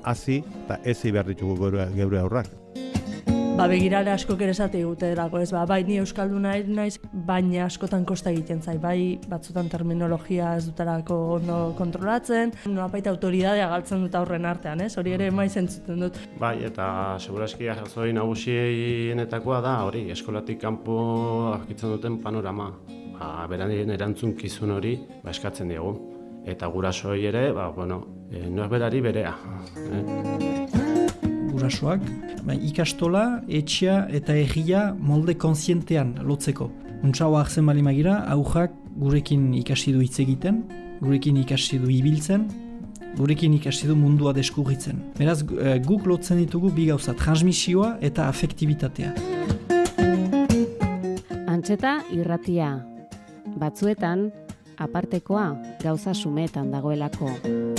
hazi eta ezi behar ditugu geure aurrak. Begirale askok ere esate guterako, ez bai ni euskalduna naiz, baina askotan kosta egiten zai, bai batzutan terminologia ez dutarako ondo kontrolatzen, nolabait autoridadea galtzen dut aurren artean, ez? Hori ere maiz entzuten dut. Bai, eta seguraski arrazoi nagusienetakoa da, hori, eskolatik kanpo aurkitzen duten panorama. Beraien erantzunkizun hori eskatzen diegu. Eta gurasoi ere, norberari berea. Gurasoak, ikastola, etxea eta herria molde kontzientean lotzeko. Untsaua hartzen bali magira, aurrak gurekin ikasi du hitz egiten, gurekin ikasi du ibiltzen, gurekin ikasi du mundua deskurritzen. Beraz, guk lotzen ditugu bi gauza, transmisioa eta afektibitatea. Antxeta irratia. Batzuetan, apartekoa gauza sumetan dagoelako.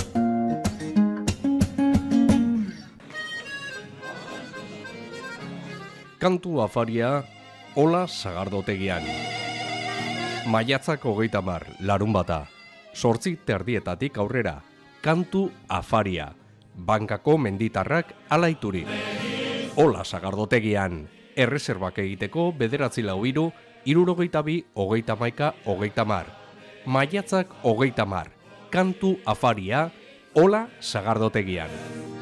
Kantu afaria, Ola Sagardotegian. Maiatzak 30, larunbata. 8:00 aurrera. Kantu afaria. Bankako menditarrak alaiturik. Ola Sagardotegian. Erreserbak egiteko 943 62 30 30. Maiatzak 30. Kantu afaria, Ola Sagardotegian.